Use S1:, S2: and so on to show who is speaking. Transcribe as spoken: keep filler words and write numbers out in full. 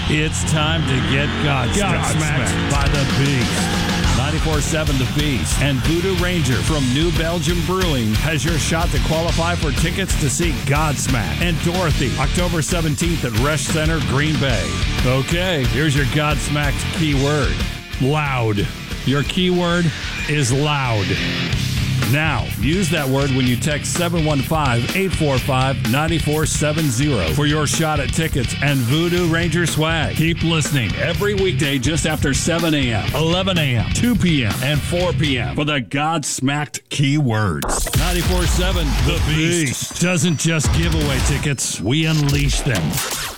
S1: It's time to get Godsmacked Godsmacked by the Beast. ninety-four seven The Beast and Voodoo Ranger from New Belgium Brewing has your shot to qualify for tickets to see Godsmacked and Dorothy October seventeenth at Resch Center, Green Bay. Okay, here's your Godsmacked keyword. Loud. Your keyword is loud. Now, use that word when you text seven one five, eight four five, nine four seven zero for your shot at tickets and Voodoo Ranger swag. Keep listening every weekday just after seven a.m., eleven a.m., two p.m., and four p.m. for the Godsmacked keywords. ninety-four seven The Beast doesn't just give away tickets, we unleash them.